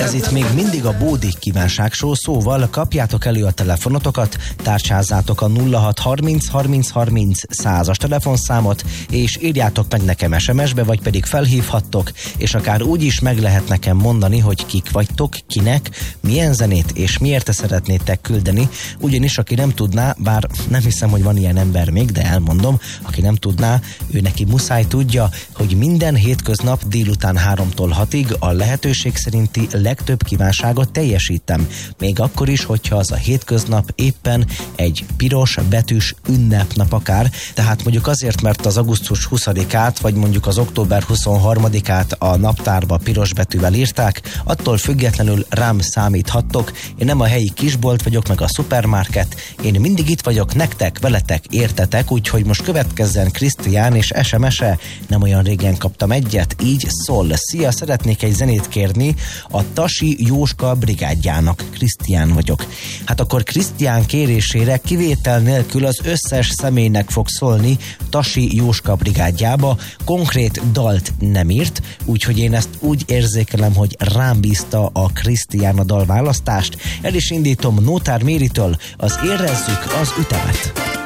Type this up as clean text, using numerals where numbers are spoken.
Ez itt még mindig a Bódik kívánságshow, szóval kapjátok elő a telefonotokat, tárcsázzátok a 0630 30 30 100-as telefonszámot, és írjátok meg nekem SMS-be, vagy pedig felhívhattok, és akár úgy is meg lehet nekem mondani, hogy kik vagytok, kinek, milyen zenét és miért szeretnétek küldeni, ugyanis aki nem tudná, bár nem hiszem, hogy van ilyen ember még, de elmondom, aki nem tudná, ő neki muszáj tudja, hogy minden hétköznap délután 3-tól 6-ig a lehetőség szerinti legtöbb kívánságot teljesítem. Még akkor is, hogyha az a hétköznap éppen egy piros betűs ünnepnap akár, tehát mondjuk azért, mert az augusztus 20-át, vagy mondjuk az október 23-át a naptárba piros betűvel írták, attól függetlenül rám számíthattok. Én nem a helyi kisbolt vagyok, meg a szupermarket, én mindig itt vagyok nektek, veletek, értetek, úgyhogy most következzen Krisztián és SMS-e. Nem olyan régen kaptam egyet, így szól. Szia, szeretnék egy zenét kérni a Tasi Jóska brigádjának. Krisztián vagyok. Hát akkor Krisztián kérésére kivétel nélkül az összes személynek fog szólni Tasi Jóska brigádjába. Konkrét dalt nem írt, úgyhogy én ezt úgy érzékelem, hogy rám bízta a Krisztián a dalválasztást. El is indítom Nótár Méritől az Érezzük az ütemet.